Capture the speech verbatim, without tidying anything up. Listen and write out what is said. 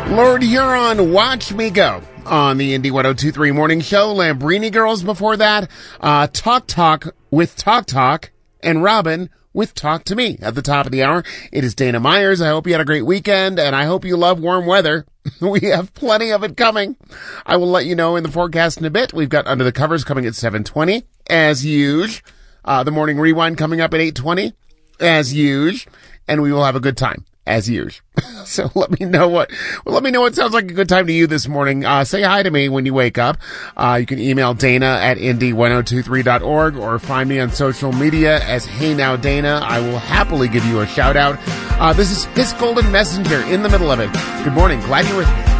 Lord Huron, Watch Me Go on the Indy one oh two point three Morning Show. Lambrini Girls before that. Uh, Talk Talk with Talk Talk. And Robin with Talk to Me at the top of the hour. It is Dana Myers. I hope you had a great weekend, and I hope you love warm weather. We have plenty of it coming. I will let you know in the forecast in a bit. We've got Under the Covers coming at seven twenty, as usual. Uh, the Morning Rewind coming up at eight twenty, as usual. And we will have a good time, as usual. So let me know what, well, let me know what sounds like a good time to you this morning. Uh, say hi to me when you wake up. Uh, you can email Dana at indy ten twenty-three dot org or find me on social media as Hey Now Dana. I will happily give you a shout out. Uh, this is His Golden Messenger in the middle of it. Good morning. Glad you're with me.